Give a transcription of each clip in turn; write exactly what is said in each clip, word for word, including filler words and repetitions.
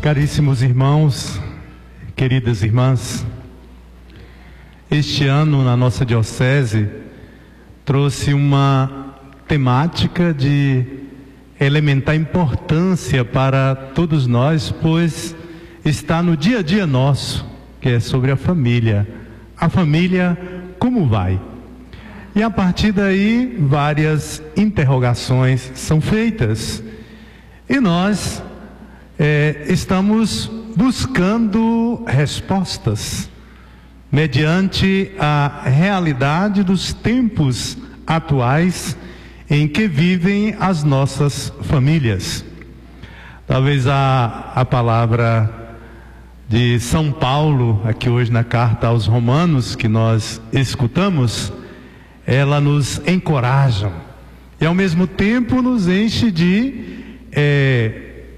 Caríssimos irmãos, queridas irmãs, este ano na nossa diocese trouxe uma temática de elementar importância para todos nós, pois está no dia a dia nosso, que é sobre a família. A família, como vai? E a partir daí, várias interrogações são feitas. E nós é, estamos buscando respostas mediante a realidade dos tempos atuais em que vivem as nossas famílias. Talvez a, a palavra de São Paulo, aqui hoje na carta aos Romanos, que nós escutamos, ela nos encoraja e ao mesmo tempo nos enche de é,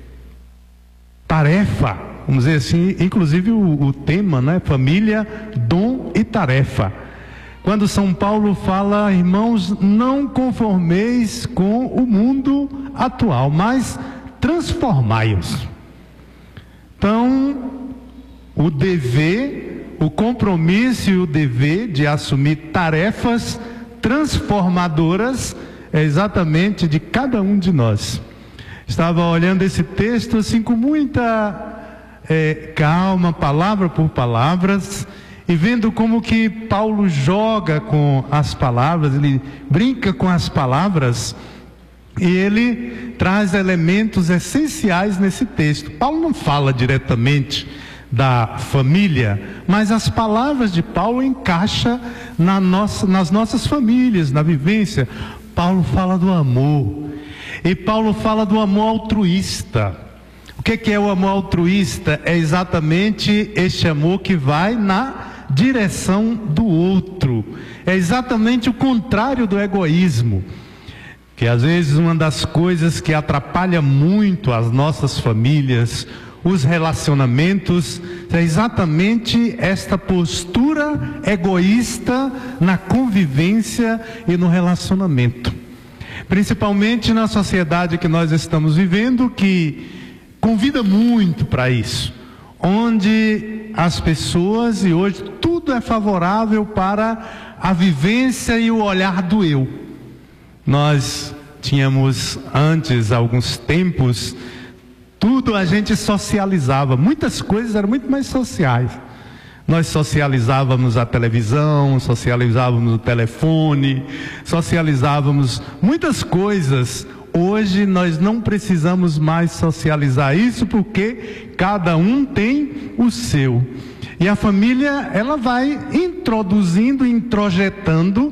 tarefa, vamos dizer assim, inclusive o, o tema, né? Família, dom e tarefa. Quando São Paulo fala, irmãos, não conformeis com o mundo atual, mas transformai-os. Então, o dever, o compromisso e o dever de assumir tarefas transformadoras é exatamente de cada um de nós. Estava olhando esse texto assim com muita é, calma, palavra por palavras, e vendo como que Paulo joga com as palavras, ele brinca com as palavras, e ele traz elementos essenciais nesse texto. Paulo não fala diretamente da família, mas as palavras de Paulo encaixam na nossa, nas nossas famílias, na vivência. Paulo fala do amor, e Paulo fala do amor altruísta. O que que é o amor altruísta? É exatamente este amor que vai na direção do outro, é exatamente o contrário do egoísmo, que às vezes uma das coisas que atrapalha muito as nossas famílias, os relacionamentos, é exatamente esta postura egoísta na convivência e no relacionamento, principalmente na sociedade que nós estamos vivendo, que convida muito para isso, onde as pessoas, e hoje tudo é favorável para a vivência e o olhar do eu. Nós tínhamos antes, alguns tempos, tudo a gente socializava, muitas coisas eram muito mais sociais. Nós socializávamos a televisão, socializávamos o telefone, socializávamos muitas coisas. Hoje nós não precisamos mais socializar isso, porque cada um tem o seu. E a família, ela vai introduzindo, introjetando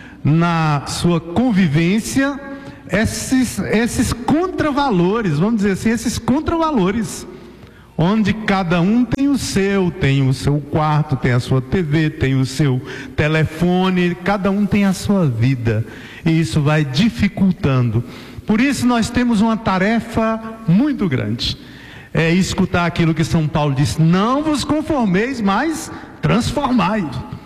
na sua convivência esses, esses contravalores, vamos dizer assim, esses contravalores, onde cada um tem o seu, tem o seu quarto, tem a sua T V, tem o seu telefone, cada um tem a sua vida, e isso vai dificultando. Por isso nós temos uma tarefa muito grande, é escutar aquilo que São Paulo disse: não vos conformeis, mas transformai.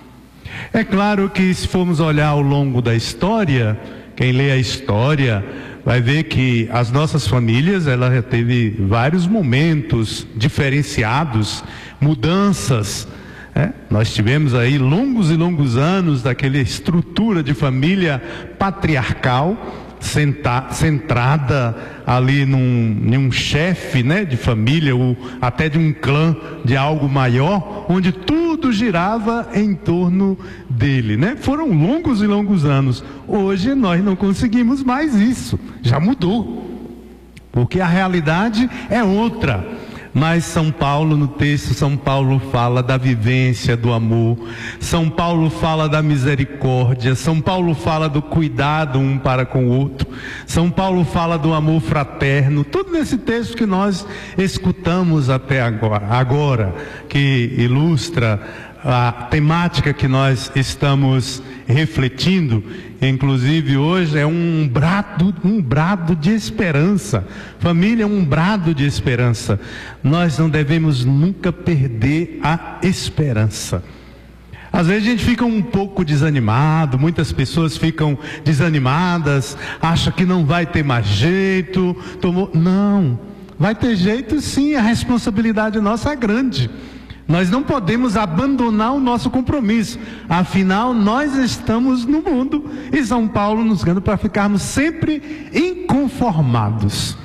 É claro que se formos olhar ao longo da história, quem lê a história vai ver que as nossas famílias, ela já teve vários momentos diferenciados, mudanças. É, nós tivemos aí longos e longos anos daquela estrutura de família patriarcal, Senta, centrada ali num, num chefe, né, de família, ou até de um clã, de algo maior, onde tudo girava em torno dele, né? Foram longos e longos anos. Hoje nós não conseguimos mais isso, já mudou, porque a realidade é outra. Mas São Paulo, no texto, São Paulo fala da vivência do amor, São Paulo fala da misericórdia, São Paulo fala do cuidado um para com o outro, São Paulo fala do amor fraterno, tudo nesse texto que nós escutamos até agora, agora que ilustra a temática que nós estamos refletindo. Inclusive hoje é um brado, um brado de esperança. Família é um brado de esperança. Nós não devemos nunca perder a esperança. Às vezes a gente fica um pouco desanimado, muitas pessoas ficam desanimadas, acham que não vai ter mais jeito. Tomou... Não, Vai ter jeito sim, a responsabilidade nossa é grande. Nós não podemos abandonar o nosso compromisso. Afinal, nós estamos no mundo e São Paulo nos ganha para ficarmos sempre inconformados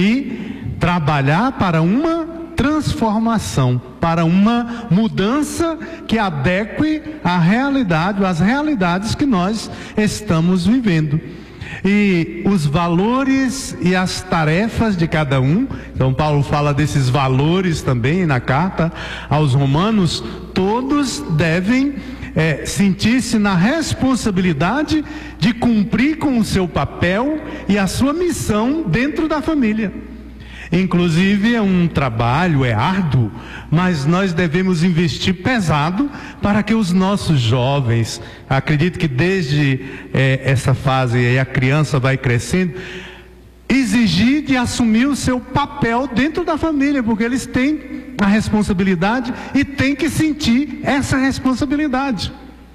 e trabalhar para uma transformação, para uma mudança que adeque à realidade, às realidades que nós estamos vivendo. E os valores e as tarefas de cada um, então Paulo fala desses valores também na carta aos Romanos, todos devem é, sentir-se na responsabilidade de cumprir com o seu papel e a sua missão dentro da família. Inclusive é um trabalho, é árduo, mas nós devemos investir pesado para que os nossos jovens, acredito que desde é, essa fase aí a criança vai crescendo, exigir de assumir o seu papel dentro da família, porque eles têm a responsabilidade e têm que sentir essa responsabilidade.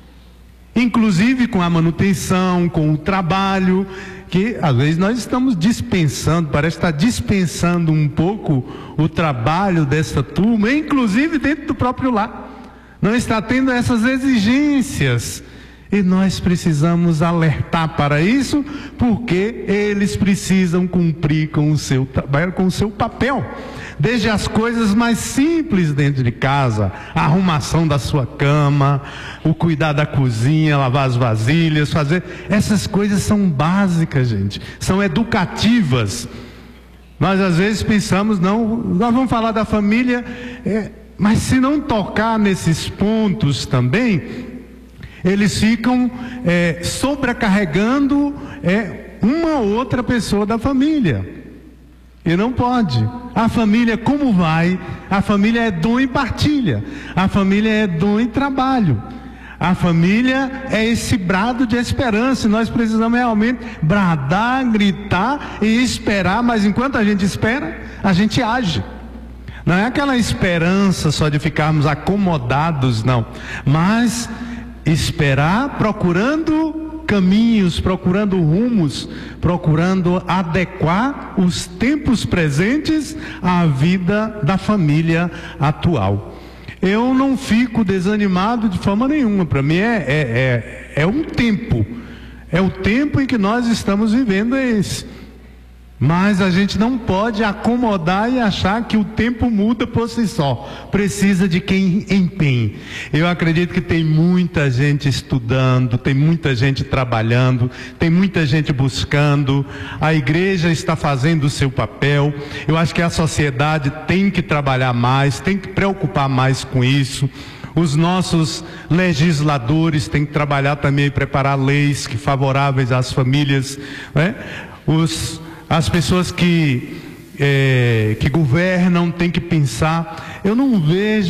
Inclusive com a manutenção, com o trabalho, que às vezes nós estamos dispensando, parece estar dispensando um pouco o trabalho dessa turma, inclusive dentro do próprio lar. Não está tendo essas exigências. E nós precisamos alertar para isso, porque eles precisam cumprir com o seu trabalho, com o seu papel. Desde as coisas mais simples dentro de casa, a arrumação da sua cama, o cuidar da cozinha, lavar as vasilhas, fazer... Essas coisas são básicas, gente, são educativas. Nós às vezes pensamos, não, nós vamos falar da família, é, mas se não tocar nesses pontos também, eles ficam é, sobrecarregando é, uma ou outra pessoa da família. E não pode. A família, como vai? A família é dom e partilha. A família é dom e trabalho. A família é esse brado de esperança. Nós precisamos realmente bradar, gritar e esperar. Mas enquanto a gente espera, a gente age. Não é aquela esperança só de ficarmos acomodados, não. Mas esperar procurando caminhos, procurando rumos, procurando adequar os tempos presentes à vida da família atual. Eu não fico desanimado de forma nenhuma. Para mim é, é, é, é um tempo, é o tempo em que nós estamos vivendo, é esse. Mas a gente não pode acomodar e achar que o tempo muda por si só. Precisa de quem empenhe. Eu acredito que tem muita gente estudando, tem muita gente trabalhando, tem muita gente buscando. A igreja está fazendo o seu papel. Eu acho que a sociedade tem que trabalhar mais, tem que preocupar mais com isso. Os nossos legisladores têm que trabalhar também e preparar leis que favoráveis às famílias, né? Os As pessoas que, é, que governam têm que pensar. Eu não vejo